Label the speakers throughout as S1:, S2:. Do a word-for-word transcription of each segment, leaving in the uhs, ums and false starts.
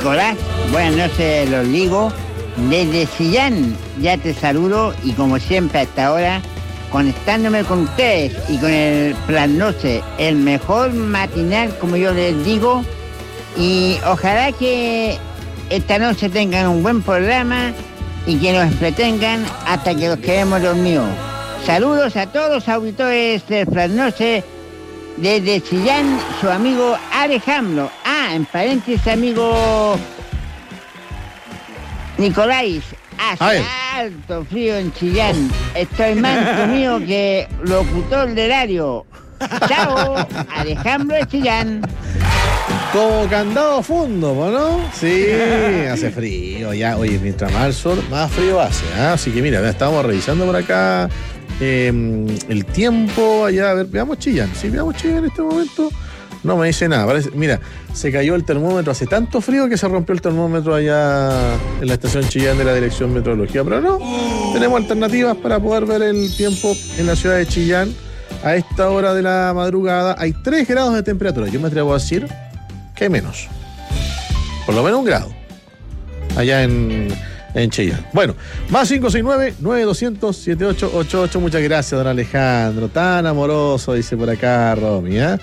S1: Nicolás, buenas noches, los Ligos. Desde Chillán ya te saludo y como siempre hasta ahora, conectándome con ustedes y con el Plan Noche, el mejor matinal, como yo les digo, y ojalá que esta noche tengan un buen programa y que nos entretengan hasta que los quedemos dormidos. Saludos a todos los auditores del Plan Noche. Desde Chillán, su amigo Alejandro. Ah, en paréntesis, amigo Nicolás. Hace alto frío en Chillán. Estoy más comido que locutor del horario. Chao, Alejandro de Chillán.
S2: Como candado fondo, ¿no? Sí, hace frío ya. Oye, mientras más al sur, más frío hace, ¿eh? Así que mira, estamos revisando por acá eh, el tiempo allá. A ver, veamos Chillán. Sí, veamos Chillán en este momento. No me dice nada. Parece, mira, se cayó el termómetro. Hace tanto frío que se rompió el termómetro allá en la estación Chillán de la Dirección Meteorología. Pero no, tenemos alternativas para poder ver el tiempo en la ciudad de Chillán. A esta hora de la madrugada hay tres grados de temperatura. Yo me atrevo a decir que hay menos. Por lo menos un grado. Allá en, en Chillán. Bueno, más cinco seis nueve, nueve dos cero cero, siete ocho ocho ocho. Muchas gracias, don Alejandro. Tan amoroso, dice por acá Romy. ¿eh?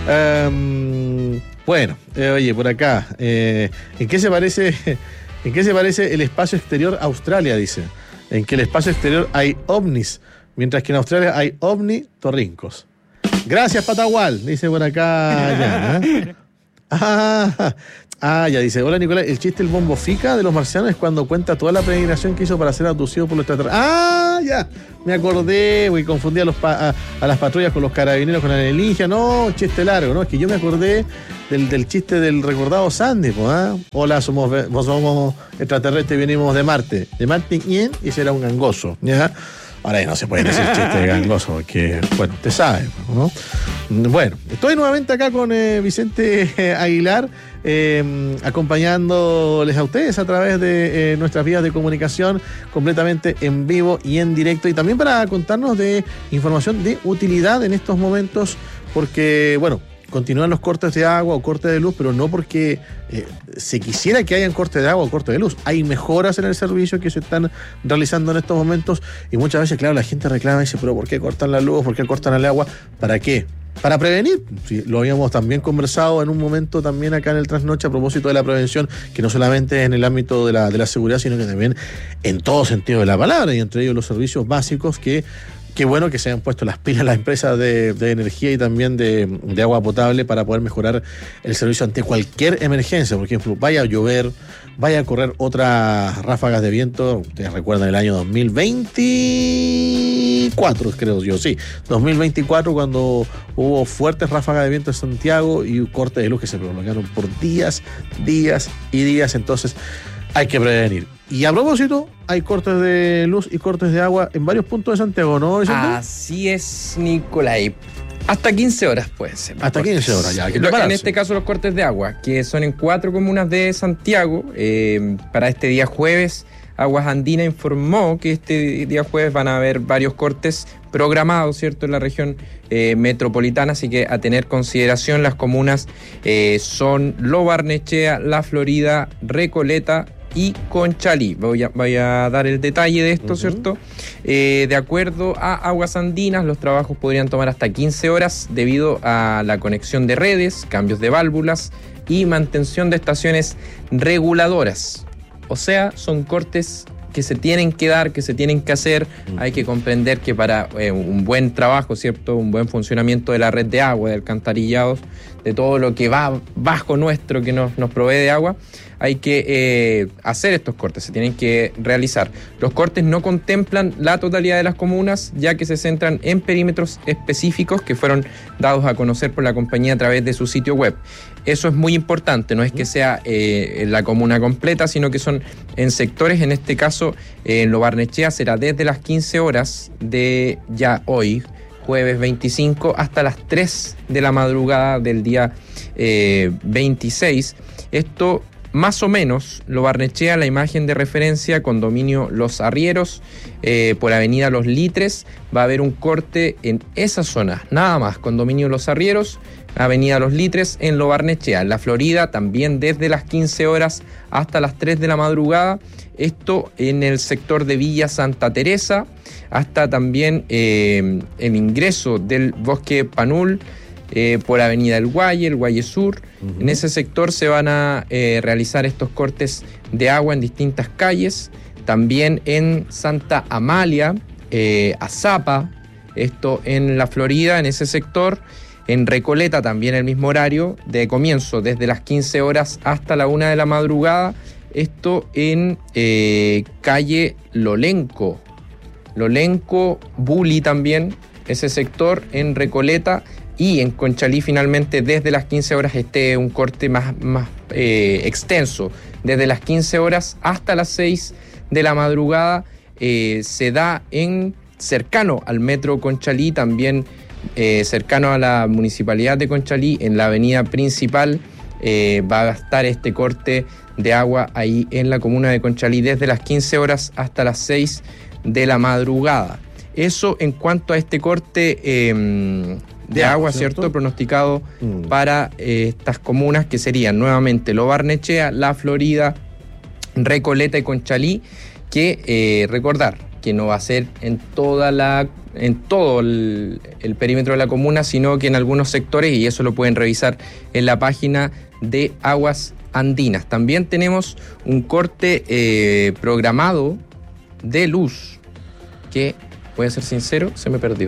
S2: Um, bueno, eh, oye, por acá. Eh, ¿En qué se parece? ¿En qué se parece el espacio exterior a Australia? Dice. En que el espacio exterior hay ovnis, mientras que en Australia hay ovnitorrincos. Gracias, Patagual, dice por acá. Ya, ¿eh? Ah, ah, ya dice, hola Nicolás, el chiste del bombo fica de los marcianos es cuando cuenta toda la peregrinación que hizo para ser abducido por los extraterrestres. Ah, ya, me acordé, güey, confundí a, los pa- a, a las patrullas con los carabineros con la alienígena. No, chiste largo, no, es que yo me acordé del, del chiste del recordado Sandy, pues, ¿eh? Hola, somos, somos extraterrestres, venimos de Marte, de Marte, ¿quién? Y ese era un gangoso, ¿ya? Ahora ya no se puede decir chiste de gangoso, porque, bueno, usted sabe, ¿no? Bueno, estoy nuevamente acá con eh, Vicente eh, Aguilar, eh, acompañándoles a ustedes a través de eh, nuestras vías de comunicación, completamente en vivo y en directo, y también para contarnos de información de utilidad en estos momentos, porque, bueno, continúan los cortes de agua o cortes de luz, pero no porque eh, se quisiera que hayan cortes de agua o cortes de luz. Hay mejoras en el servicio que se están realizando en estos momentos y muchas veces, claro, la gente reclama y dice, pero ¿por qué cortan la luz? ¿Por qué cortan el agua? ¿Para qué? Para prevenir. Sí, lo habíamos también conversado en un momento también acá en el Trasnoche a propósito de la prevención, que no solamente en el ámbito de la, de la seguridad, sino que también en todo sentido de la palabra, y entre ellos los servicios básicos que qué bueno que se hayan puesto las pilas las empresas de, de energía y también de, de agua potable para poder mejorar el servicio ante cualquier emergencia. Por ejemplo, vaya a llover, vaya a correr otras ráfagas de viento. Ustedes recuerdan el año dos mil veinticuatro, creo yo, sí. dos mil veinticuatro, cuando hubo fuertes ráfagas de viento en Santiago y cortes de luz que se prolongaron por días, días y días. Entonces, hay que prevenir. Y a propósito, hay cortes de luz y cortes de agua en varios puntos de Santiago, ¿no, Vicente?
S3: Así es, Nicolai. Hasta quince horas pueden ser.
S2: Hasta
S3: cortes.
S2: quince horas, ya. Hay que
S3: Lo, en
S2: prepararse.
S3: este caso, los cortes de agua, que son en cuatro comunas de Santiago. Eh, para este día jueves, Aguas Andinas informó que este día jueves van a haber varios cortes programados, ¿cierto?, en la región eh, metropolitana, así que a tener consideración. Las comunas eh, son Lo Barnechea, La Florida, Recoleta y Conchalí. Voy a, voy a dar el detalle de esto, uh-huh. ¿cierto? Eh, de acuerdo a Aguas Andinas, los trabajos podrían tomar hasta quince horas debido a la conexión de redes, cambios de válvulas y mantención de estaciones reguladoras. O sea, son cortes que se tienen que dar, que se tienen que hacer. Uh-huh. Hay que comprender que para eh, un buen trabajo, ¿cierto?, un buen funcionamiento de la red de agua, de alcantarillados, de todo lo que va bajo nuestro, que nos, nos provee de agua, hay que eh, hacer estos cortes, se tienen que realizar. Los cortes no contemplan la totalidad de las comunas, ya que se centran en perímetros específicos que fueron dados a conocer por la compañía a través de su sitio web. Eso es muy importante, no es que sea eh, en la comuna completa, sino que son en sectores. En este caso, eh, en Lo Barnechea será desde las quince horas de ya hoy, jueves veinticinco, hasta las tres de la madrugada del día eh, veintiséis. Esto más o menos, Lo Barnechea, la imagen de referencia, condominio Los Arrieros, eh, por avenida Los Litres, va a haber un corte en esa zona, nada más, condominio Los Arrieros, Avenida Los Litres, en Lo Barnechea. En la Florida, también desde las quince horas hasta las tres de la madrugada. Esto en el sector de Villa Santa Teresa, hasta también eh, el ingreso del Bosque Panul, eh, por Avenida El Guaye, El Guaye Sur. Uh-huh. En ese sector se van a eh, realizar estos cortes de agua en distintas calles. También en Santa Amalia, eh, Azapa, esto en la Florida, en ese sector. En Recoleta también el mismo horario de comienzo, desde las quince horas hasta la una de la madrugada. Esto en eh, calle Lolenco. Lolenco, Bulli también, ese sector en Recoleta. Y en Conchalí finalmente desde las quince horas este un corte más, más eh, extenso. Desde las quince horas hasta las seis de la madrugada eh, se da en cercano al metro Conchalí, también eh, cercano a la municipalidad de Conchalí, en la avenida principal. Eh, va a estar este corte de agua ahí en la comuna de Conchalí desde las quince horas hasta las seis de la madrugada. Eso en cuanto a este corte eh, de ya, agua, ¿cierto? ¿cierto? Pronosticado mm. para eh, estas comunas que serían nuevamente Lo Barnechea, La Florida, Recoleta y Conchalí, que eh, recordar que no va a ser en toda la en todo el, el perímetro de la comuna, sino que en algunos sectores, y eso lo pueden revisar en la página de Aguas Andinas. También tenemos un corte eh, programado de luz que, voy a ser sincero, se me perdió.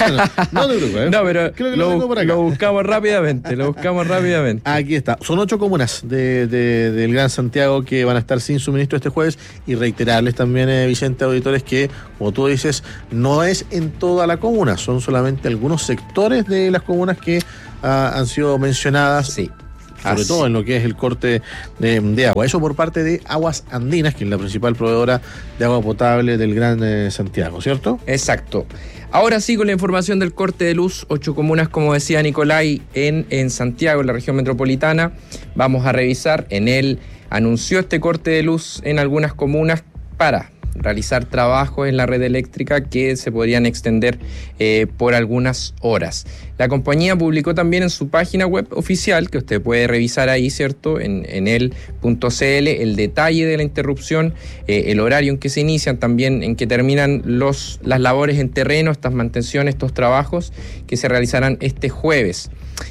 S2: No te preocupes.
S3: No, pero Creo que lo, lo, lo buscamos rápidamente, lo buscamos rápidamente.
S2: Aquí está. Son ocho comunas de, de, del Gran Santiago que van a estar sin suministro este jueves, y reiterarles también, eh, Vicente, auditores, que, como tú dices, no es en toda la comuna, son solamente algunos sectores de las comunas que uh, han sido mencionadas.
S3: Sí.
S2: Sobre Así. todo en lo que es el corte de, de agua. Eso por parte de Aguas Andinas, que es la principal proveedora de agua potable del Gran eh, Santiago, ¿cierto?
S3: Exacto. Ahora sí, con la información del corte de luz, ocho comunas, como decía Nicolai, en, en Santiago, en la región metropolitana. Vamos a revisar. En él anunció este corte de luz en algunas comunas para realizar trabajos en la red eléctrica que se podrían extender eh, por algunas horas. La compañía publicó también en su página web oficial, que usted puede revisar ahí, ¿cierto?, en, en el punto c l, el detalle de la interrupción, eh, el horario en que se inician, también en que terminan los, las labores en terreno, estas mantenciones, estos trabajos que se realizarán este jueves.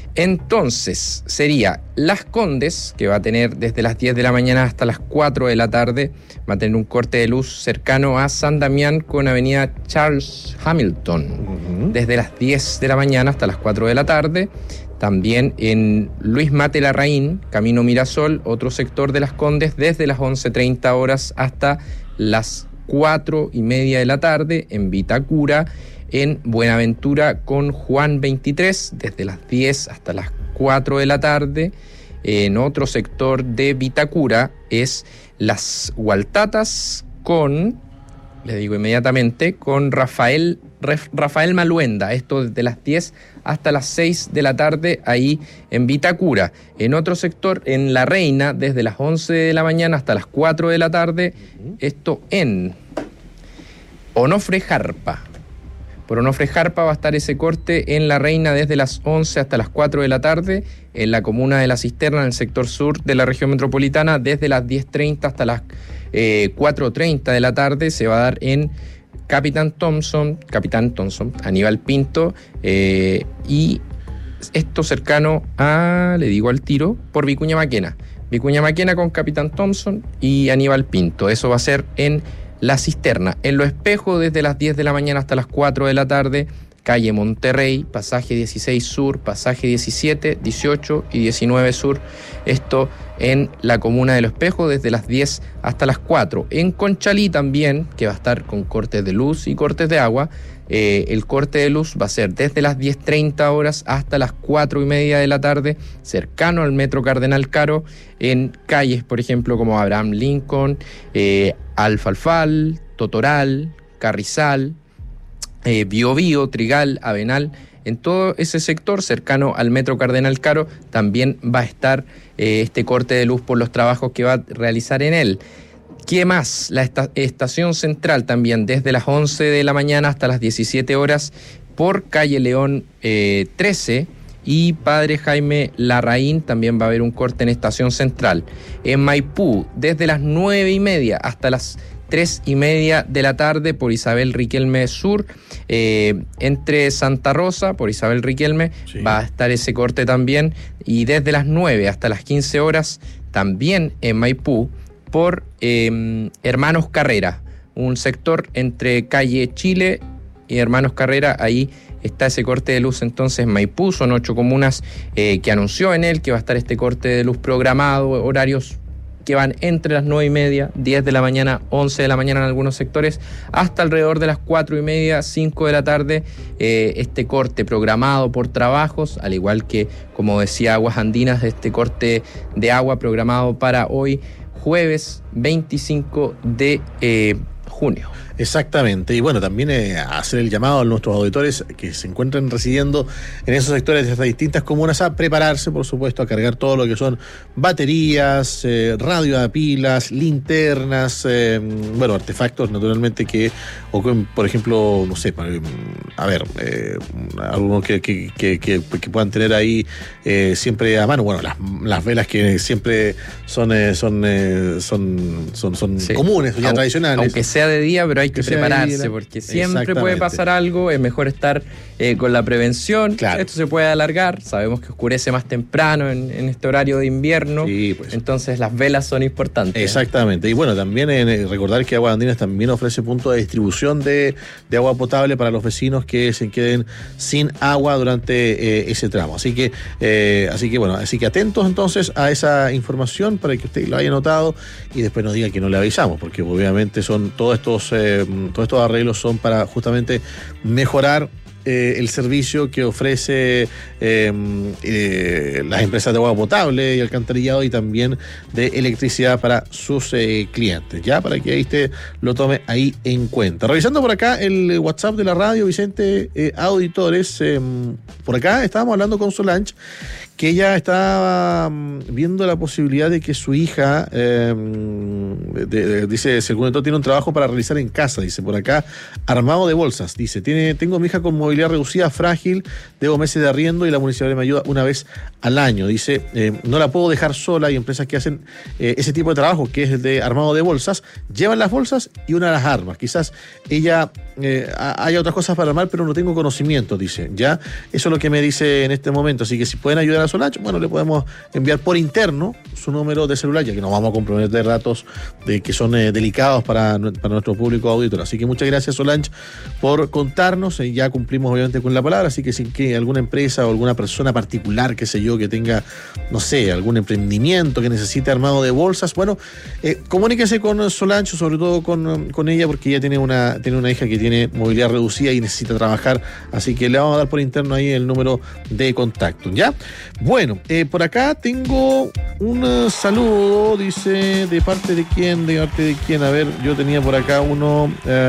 S3: Entonces, sería Las Condes, que va a tener desde las diez de la mañana hasta las cuatro de la tarde, va a tener un corte de luz cercano a San Damián con avenida Charles Hamilton, uh-huh. desde las diez de la mañana hasta las cuatro de la tarde. También en Luis Mate Larraín, camino Mirasol, otro sector de Las Condes, desde las once treinta horas hasta las cuatro y media de la tarde. En Vitacura, en Buenaventura con Juan veintitrés, desde las diez hasta las cuatro de la tarde. En otro sector de Vitacura es Las Hualtatas con, le digo inmediatamente, con Rafael, Rafael Maluenda, esto desde las diez hasta las seis de la tarde, ahí en Vitacura. En otro sector, en La Reina, desde las once de la mañana hasta las cuatro de la tarde, esto en Onofre Jarpa. Por Onofre Jarpa va a estar ese corte en La Reina desde las once hasta las cuatro de la tarde. En la comuna de La Cisterna, en el sector sur de la región metropolitana, desde las diez treinta hasta las eh, cuatro treinta de la tarde, se va a dar en Capitán Thompson, Capitán Thompson, Aníbal Pinto, eh, y esto cercano a, le digo al tiro, por Vicuña Maquena. Vicuña Maquena con Capitán Thompson y Aníbal Pinto. Eso va a ser en La Cisterna. En Lo Espejo, desde las diez de la mañana hasta las cuatro de la tarde, calle Monterrey, pasaje dieciséis Sur, pasaje diecisiete, dieciocho y diecinueve Sur. Esto en la comuna de Lo Espejo, desde las diez hasta las cuatro. En Conchalí también, que va a estar con cortes de luz y cortes de agua. Eh, el corte de luz va a ser desde las diez treinta horas hasta las cuatro y media de la tarde, cercano al Metro Cardenal Caro, en calles, por ejemplo, como Abraham Lincoln, eh, Alfalfal, Totoral, Carrizal, eh, Biobío, Trigal, Avenal. En todo ese sector cercano al Metro Cardenal Caro también va a estar eh, este corte de luz por los trabajos que va a realizar en él. ¿Qué más? La esta- estación central también, desde las once de la mañana hasta las diecisiete horas, por calle León eh, trece, y Padre Jaime Larraín también va a haber un corte en Estación Central. En Maipú, desde las nueve y media hasta las tres y media de la tarde por Isabel Riquelme Sur, eh, entre Santa Rosa, por Isabel Riquelme, sí. va a estar ese corte también, y desde las nueve hasta las quince horas, también en Maipú, por eh, Hermanos Carrera, un sector entre calle Chile y Hermanos Carrera, ahí está ese corte de luz. Entonces Maipú, son ocho comunas eh, que anunció en él que va a estar este corte de luz programado, horarios que van entre las nueve y media, diez de la mañana, once de la mañana en algunos sectores, hasta alrededor de las cuatro y media, cinco de la tarde, eh, este corte programado por trabajos, al igual que, como decía Aguas Andinas, este corte de agua programado para hoy, jueves veinticinco de eh, junio.
S2: Exactamente, y bueno, también eh, hacer el llamado a nuestros auditores que se encuentren residiendo en esos sectores de estas distintas comunas a prepararse, por supuesto, a cargar todo lo que son baterías, eh, radio a pilas, linternas, eh, bueno, artefactos naturalmente que, o que, por ejemplo, no sé, a ver, eh, algunos que, que, que, que, que puedan tener ahí eh, siempre a mano, bueno, las, las velas que siempre son, eh, son, eh, son, son, son sí. comunes, ya
S3: Aun,
S2: tradicionales.
S3: Aunque sea de día, pero hay que, que prepararse, porque siempre puede pasar algo, es mejor estar eh, con la prevención, claro. Esto se puede alargar, sabemos que oscurece más temprano en, en este horario de invierno, sí, pues. Entonces las velas son importantes.
S2: Exactamente, y bueno, también eh, recordar que Aguas Andinas también ofrece puntos de distribución de, de agua potable para los vecinos que se queden sin agua durante eh, ese tramo, así que, eh, así que bueno, así que atentos entonces a esa información para que usted lo haya notado y después nos diga que no le avisamos, porque obviamente son todos estos eh, todos estos arreglos son para justamente mejorar eh, el servicio que ofrece eh, eh, las empresas de agua potable y alcantarillado y también de electricidad para sus eh, clientes, ya para que ahí usted lo tome ahí en cuenta. Revisando por acá el WhatsApp de la radio, Vicente, eh, auditores, eh, por acá estábamos hablando con Solange, que ella estaba viendo la posibilidad de que su hija, eh, de, de, dice, se comentó, tiene un trabajo para realizar en casa, dice, por acá, armado de bolsas, dice, tiene, tengo a mi hija con movilidad reducida, frágil, debo meses de arriendo y la municipalidad me ayuda una vez al año, dice, eh, no la puedo dejar sola, hay empresas que hacen eh, ese tipo de trabajo, que es el de armado de bolsas, llevan las bolsas y una las armas, quizás ella eh, haya otras cosas para armar, pero no tengo conocimiento, dice, ya, eso es lo que me dice en este momento, así que si pueden ayudar a Solange, bueno, le podemos enviar por interno su número de celular, ya que no vamos a comprometer datos de que son eh, delicados para, para nuestro público auditor. Así que muchas gracias, Solange, por contarnos. Eh, ya cumplimos obviamente con la palabra, así que sin que alguna empresa o alguna persona particular, qué sé yo, que tenga, no sé, algún emprendimiento que necesite armado de bolsas, bueno, eh, comuníquese con Solange, sobre todo con, con ella, porque ella tiene una, tiene una hija que tiene movilidad reducida y necesita trabajar, así que le vamos a dar por interno ahí el número de contacto, ¿ya? Bueno, eh, por acá tengo un uh, saludo, dice, ¿de parte de quién? ¿De parte de quién? A ver, yo tenía por acá uno,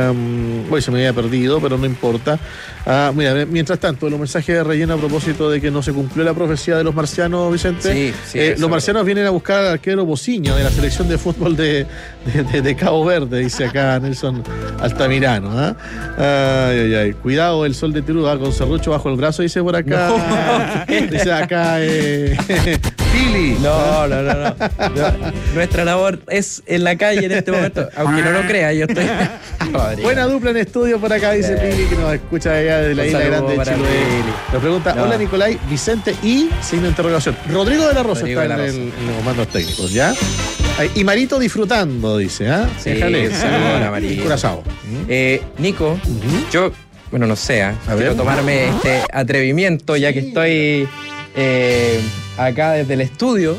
S2: um, hoy se me había perdido, pero no importa. Ah, mira, mientras tanto, los mensajes de relleno a propósito de que no se cumplió la profecía de los marcianos, Vicente.
S3: Sí, sí,
S2: eh, los marcianos vienen a buscar al arquero Bociño de la selección de fútbol de, de, de, de Cabo Verde, dice acá Nelson Altamirano. ¿eh? Ay, ay, ay. Cuidado, el sol de Tirú, ¿eh? Con serrucho bajo el brazo, dice por acá. No. Dice acá, eh, Pili.
S3: No, no, no, no, no. Nuestra labor es en la calle en este momento, aunque no lo crea, yo estoy.
S2: Buena dupla en estudio por acá, dice eh. Pili, que nos escucha allá de la isla grande de Chiloé. Nos pregunta, no. Hola Nicolai, Vicente y signo de interrogación. Rodrigo de la Rosa Rodrigo está en, el, en los comandos técnicos, ¿ya? Y Marito disfrutando, dice, ¿ah?
S3: ¿eh? Sí, saludos a Marito.
S2: Curazao.
S3: Eh, Nico, uh-huh. yo, bueno, no sé, ¿eh? quiero ver. tomarme este atrevimiento, ya sí. que estoy eh, acá desde el estudio.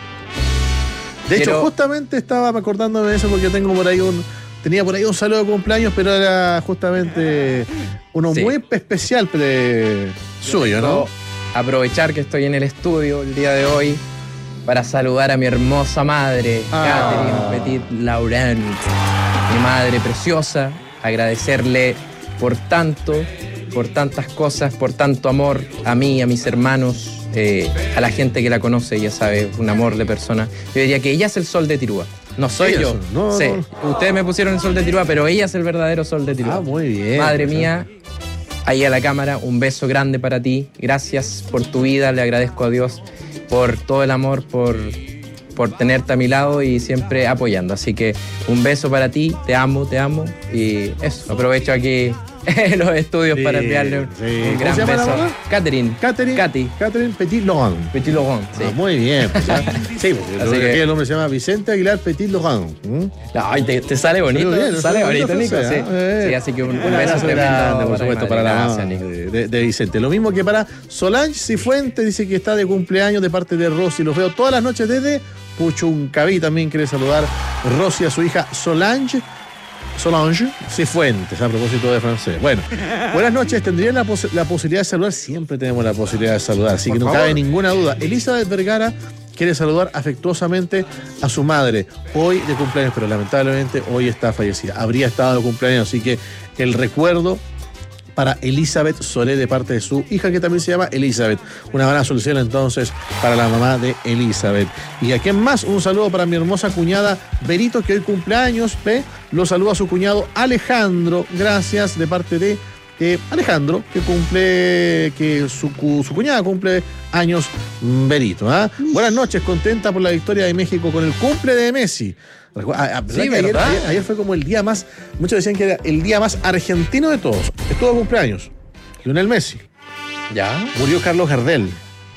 S2: De
S3: Quiero...
S2: hecho, justamente estaba acordándome de eso porque tengo por ahí un... Tenía por ahí un saludo de cumpleaños, pero era justamente uno sí. muy especial de suyo, ¿no?
S3: Aprovechar que estoy en el estudio el día de hoy para saludar a mi hermosa madre, ah. Catherine Petit Laurent, mi madre preciosa, agradecerle por tanto, por tantas cosas, por tanto amor a mí, a mis hermanos, eh, a la gente que la conoce, ya sabe, un amor de persona. Yo diría que ella es el sol de Tirúa. No soy ella yo. No, sí. no. Ustedes me pusieron el sol de Tirúa, pero ella es el verdadero sol de Tirúa.
S2: Ah, muy bien.
S3: Madre mía, ahí a la cámara, un beso grande para ti. Gracias por tu vida, le agradezco a Dios por todo el amor, por, por tenerte a mi lado y siempre apoyando. Así que un beso para ti, te amo, te amo. Y eso, aprovecho aquí los estudios
S2: Sí,
S3: para enviarle un,
S2: sí.
S3: un
S2: ¿Cómo
S3: gran
S2: se llama la
S3: beso.
S2: mamá?
S3: Catherine.
S2: Catherine,
S3: Katy.
S2: Catherine Petit Laurent.
S3: Petit Laurent, sí.
S2: Ah, muy bien. Pues, ¿ah? Sí, porque
S3: Así
S2: lo-
S3: que-
S2: aquí el hombre se llama Vicente Aguilar Petit Laurent. ¿Mm?
S3: Ay, te, te sale bonito,
S2: Salió bien,
S3: te
S2: sale
S3: sale
S2: bonito,
S3: bonito, Nico.
S2: José,
S3: Sí.
S2: ¿eh?
S3: Sí, así que un, un
S2: Un
S3: beso
S2: abrazo
S3: tremendo.
S2: grande, por supuesto, para la
S3: Gracias,
S2: mamá
S3: Nico.
S2: de, de- de Vicente. Lo mismo que para Solange Cifuente, dice que está de cumpleaños de parte de Rosy. Los veo todas las noches desde Puchuncaví. También quiere saludar Rosy a su hija Solange. Solange Cifuentes, a propósito de francés. Bueno, buenas noches. ¿Tendrían la, pos- la posibilidad de saludar? Siempre tenemos la posibilidad de saludar, así
S3: Por
S2: que no
S3: favor.
S2: cabe ninguna duda. Elizabeth Vergara quiere saludar afectuosamente a su madre, hoy de cumpleaños, pero lamentablemente hoy está fallecida. Habría estado de cumpleaños, así que el recuerdo para Elizabeth Solé de parte de su hija, que también se llama Elizabeth. Una buena solución entonces para la mamá de Elizabeth. Y a quién más, un saludo para mi hermosa cuñada Berito, que hoy cumpleaños. ¿Ve? Lo saluda a su cuñado Alejandro. Gracias de parte de eh, Alejandro, que cumple, que su, cu- su cuñada cumple años, mm, Berito. ¿Ah? Buenas noches, contenta por la victoria de México con el cumple de Messi. Recu- a- a- ¿verdad
S3: Sí,
S2: que ayer,
S3: ¿verdad?
S2: ayer- ayer fue como el día más, muchos decían que era el día más argentino de todos. Estuvo de cumpleaños Lionel Messi,
S3: ¿Ya?
S2: murió Carlos Gardel.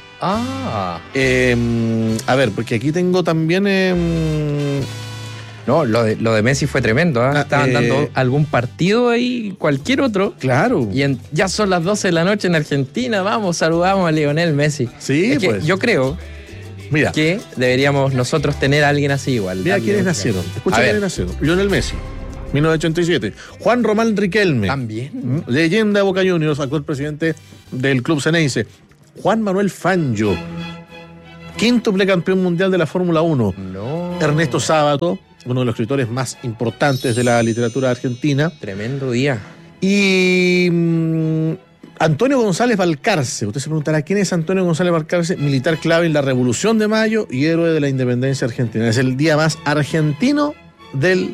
S3: Ah.
S2: Eh, a ver, porque aquí tengo también eh,
S3: No, lo de, lo de Messi fue tremendo. ¿ah?
S2: Ah,
S3: Estaban
S2: eh,
S3: dando algún partido ahí, cualquier otro.
S2: claro.
S3: Y en- ya son las doce de la noche en Argentina. Vamos, saludamos a Lionel Messi.
S2: Sí,
S3: Es que
S2: pues.
S3: yo creo
S2: Mira,
S3: que deberíamos nosotros tener a alguien así igual.
S2: mira
S3: darle
S2: quiénes
S3: un-
S2: nacieron. Escucha
S3: A ver.
S2: quiénes nacieron. Lionel Messi, mil novecientos ochenta y siete. Juan Román Riquelme.
S3: También.
S2: ¿Mm? Leyenda de Boca Juniors, actual presidente del club Ceneice. Juan Manuel Fangio, quíntuple campeón mundial de la Fórmula uno.
S3: No.
S2: Ernesto Sábato, uno de los escritores más importantes de la literatura argentina.
S3: Tremendo día.
S2: Y mm, Antonio González Balcarce. Usted se preguntará quién es Antonio González Balcarce, militar clave en la Revolución de Mayo y héroe de la independencia argentina. Es el día más argentino del